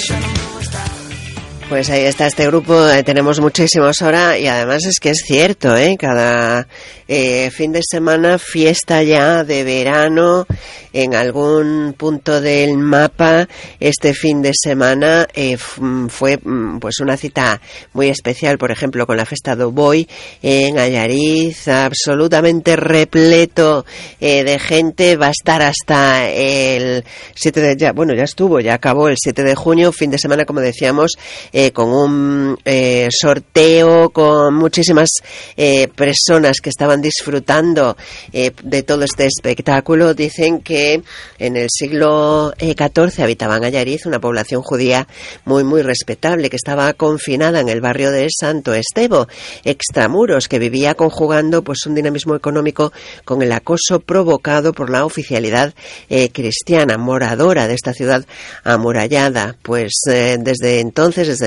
Pues ahí está este grupo, tenemos muchísimos ahora y además es que es cierto, cada fin de semana fiesta ya de verano en algún punto del mapa. Este fin de semana fue pues una cita muy especial, por ejemplo con la Festa do Boi en Allariz, absolutamente repleto de gente. Va a estar hasta el 7 de ya acabó el 7 de junio, fin de semana como decíamos, con un sorteo, con muchísimas personas que estaban disfrutando de todo este espectáculo. Dicen que en el siglo XIV habitaban Allariz una población judía muy muy respetable, que estaba confinada en el barrio de Santo Estevo, extramuros, que vivía conjugando pues un dinamismo económico con el acoso provocado por la oficialidad cristiana, moradora de esta ciudad amurallada. Pues desde entonces, desde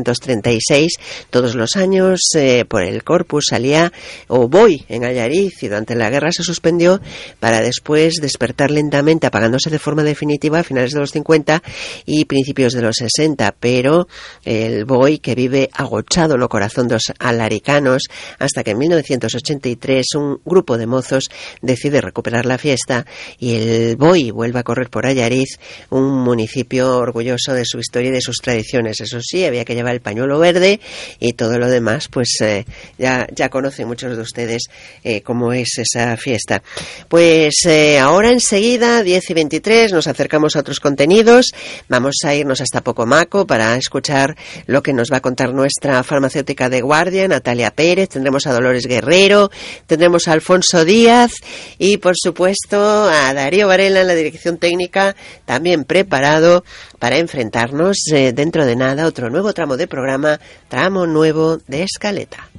1936, todos los años por el Corpus salía Boi en Allariz, y durante la guerra se suspendió para después despertar lentamente, apagándose de forma definitiva a finales de los 50 y principios de los 60, pero el Boi, que vive agochado en el corazón de los alaricanos, hasta que en 1983 un grupo de mozos decide recuperar la fiesta y el Boi vuelve a correr por Allariz, un municipio orgulloso de su historia y de sus tradiciones. Eso sí, había que llevar el pañuelo verde y todo lo demás, pues ya conocen muchos de ustedes cómo es esa fiesta. Pues ahora enseguida, 10:23, nos acercamos a otros contenidos. Vamos a irnos hasta Pocomaco para escuchar lo que nos va a contar nuestra farmacéutica de guardia, Natalia Pérez. Tendremos a Dolores Guerrero, tendremos a Alfonso Díaz y, por supuesto, a Darío Varela en la dirección técnica, también preparado para enfrentarnos dentro de nada otro nuevo tramo de programa, tramo nuevo de Escaleta.